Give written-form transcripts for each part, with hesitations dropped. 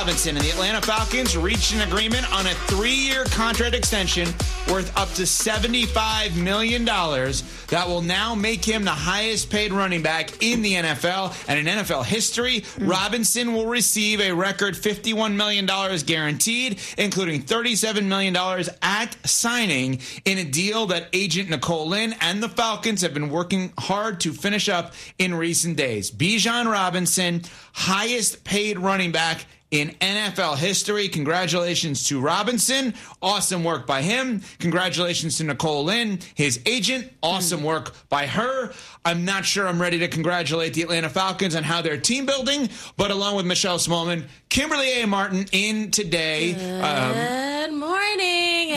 Robinson and the Atlanta Falcons reached an agreement on a 3-year contract extension worth up to $75 million that will now make him the highest paid running back in the NFL. And in NFL history, Robinson will receive a record $51 million guaranteed, including $37 million at signing in a deal that agent Nicole Lynn and the Falcons have been working hard to finish up in recent days. Bijan Robinson, highest paid running back in NFL history. Congratulations to Robinson. Awesome work by him. Congratulations to Nicole Lynn, his agent. Awesome work by her. I'm not sure I'm ready to congratulate the Atlanta Falcons on how they're team building, but along with Michelle Smallman, Kimberly A. Martin in today. Good morning,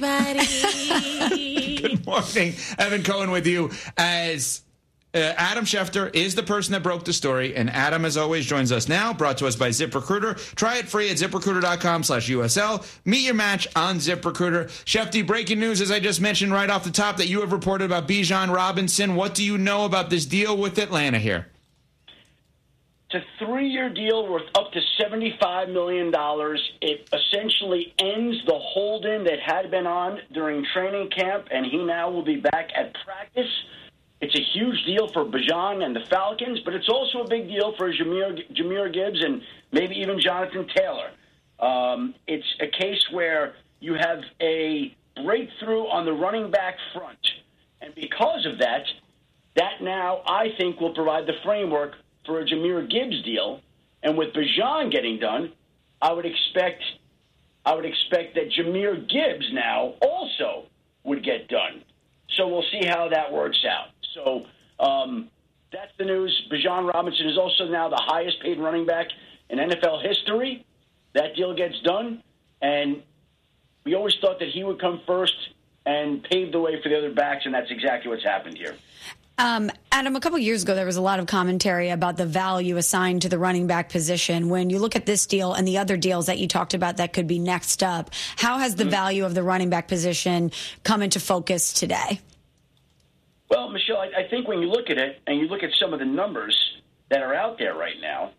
everybody. Good morning. Evan Cohen with you as Adam Schefter is the person that broke the story, and Adam, as always, joins us now, brought to us by ZipRecruiter. Try it free at ZipRecruiter.com/USL. Meet your match on ZipRecruiter. Shefty, breaking news, as I just mentioned right off the top, that you have reported about Bijan Robinson. What do you know about this deal with Atlanta here? It's a 3-year deal worth up to $75 million. It essentially ends the hold-in that had been on during training camp, and he now will be back at practice. It's a huge deal for Bijan and the Falcons, but it's also a big deal for Jahmyr Gibbs and maybe even Jonathan Taylor. It's a case where you have a breakthrough on the running back front. And because of that, that now, I think, will provide the framework for a Jahmyr Gibbs deal. And with Bijan getting done, I would expect that Jahmyr Gibbs now also would get done. So we'll see how that works out. So that's the news. Bijan Robinson is also now the highest paid running back in NFL history. That deal gets done, and we always thought that he would come first and pave the way for the other backs, and that's exactly what's happened here. Adam, a couple years ago, there was a lot of commentary about the value assigned to the running back position. When you look at this deal and the other deals that you talked about that could be next up, how has the value of the running back position come into focus today? Well, Michelle, I think when you look at it and you look at some of the numbers that are out there right now,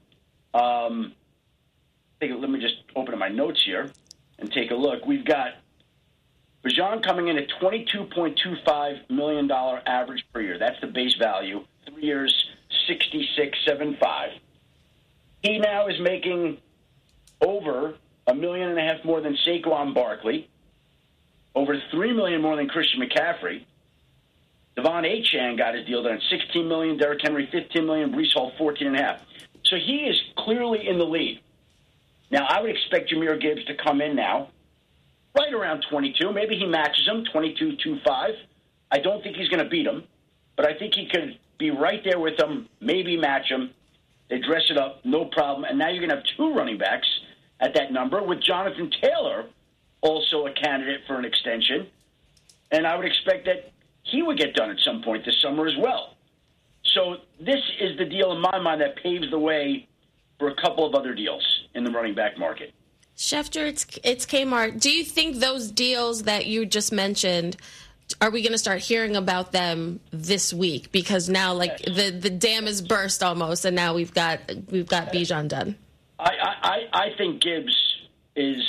let me just open up my notes here and take a look. We've got Bijan coming in at $22.25 million average per year. That's the base value. 3 years, $66.75. He now is making over $1.5 million more than Saquon Barkley, over $3 million more than Christian McCaffrey. Devon Achane got his deal done at $16 million, Derrick Henry $15 million, Breece Hall $14.5. So he is clearly in the lead. Now, I would expect Jahmyr Gibbs to come in now right around 22. Maybe he matches him, 22.25. I don't think he's going to beat him, but I think he could be right there with him, maybe match him. They dress it up, no problem. And now you're going to have 2 running backs at that number, with Jonathan Taylor also a candidate for an extension. And I would expect that he would get done at some point this summer as well. So this is the deal in my mind that paves the way for a couple of other deals in the running back market. Schefter, it's Kmart. Do you think those deals that you just mentioned, are we going to start hearing about them this week? Because now, the dam is burst almost, and now we've got Bijan done. I think Gibbs is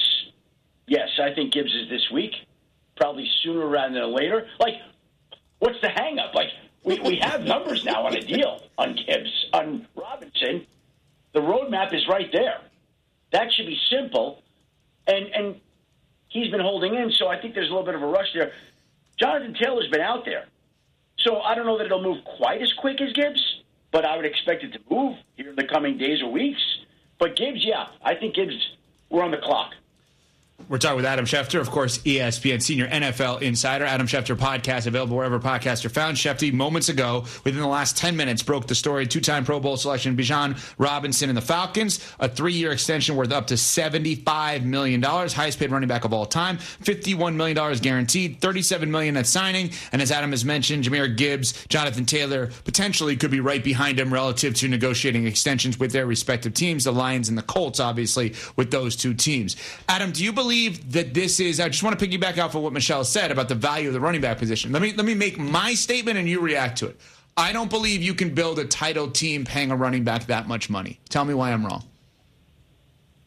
this week, probably sooner rather than later. What's the hang-up? We have numbers now on a deal on Gibbs, on Robinson. The roadmap is right there. That should be simple. And he's been holding in, so I think there's a little bit of a rush there. Jonathan Taylor's been out there. So I don't know that it'll move quite as quick as Gibbs, but I would expect it to move here in the coming days or weeks. But Gibbs, I think Gibbs, we're on the clock. We're talking with Adam Schefter, of course, ESPN Senior NFL Insider. Adam Schefter podcast available wherever podcasts are found. Shefty, moments ago, within the last 10 minutes, broke the story. 2-time Pro Bowl selection, Bijan Robinson and the Falcons. A 3-year extension worth up to $75 million. Highest paid running back of all time. $51 million guaranteed. $37 million at signing. And as Adam has mentioned, Jahmyr Gibbs, Jonathan Taylor potentially could be right behind him relative to negotiating extensions with their respective teams. The Lions and the Colts, obviously, with those two teams. Adam, do you believe that this is, I just want to piggyback off of what Michelle said about the value of the running back position. Let me make my statement and you react to it. I don't believe you can build a title team paying a running back that much money. Tell me why I'm wrong.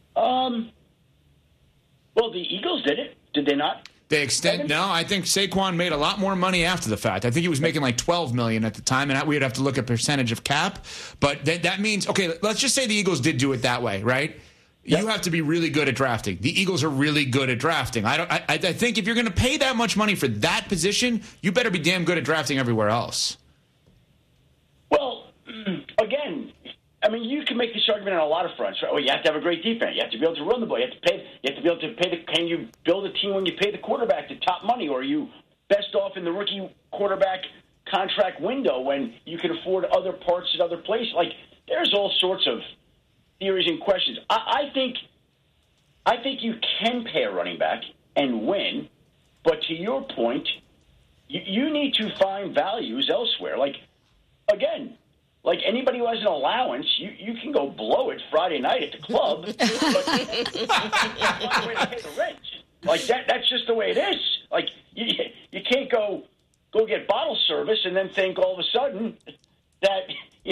Well, the Eagles did it. Did they not? They extend. No, I think Saquon made a lot more money after the fact. I think he was making like $12 million at the time, and we'd have to look at percentage of cap. But that means, okay, let's just say the Eagles did do it that way, right? Yep. You have to be really good at drafting. The Eagles are really good at drafting. I think if you're going to pay that much money for that position, you better be damn good at drafting everywhere else. Well, again, I mean, you can make this argument on a lot of fronts. Right? Well, you have to have a great defense. You have to be able to run the ball. You have to be able to pay. Can you build a team when you pay the quarterback the top money, or are you best off in the rookie quarterback contract window when you can afford other parts at other places? Like, there's all sorts of theories and questions. I think you can pay a running back and win, but to your point, you need to find values elsewhere. Like, again. Like anybody who has an allowance, you can go blow it Friday night at the club, but you find a way to pay the rent. Like that's just the way it is. Like you can't go get bottle service and then think all of a sudden that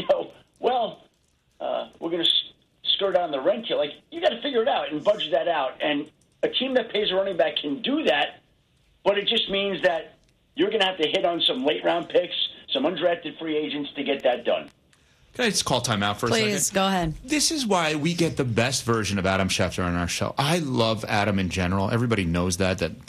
we're going to skirt on the rent here. Like you got to figure it out and budget that out. And a team that pays a running back can do that, but it just means that you're going to have to hit on some late round picks, some undrafted free agents to get that done. Can I just call timeout for a second? Please, go ahead. This is why we get the best version of Adam Schefter on our show. I love Adam in general. Everybody knows that